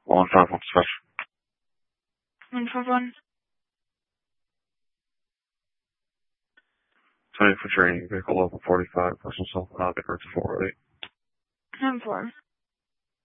151 dispatch. 151. 20 for training, vehicle level 45, personal self, object, 408. 10-4.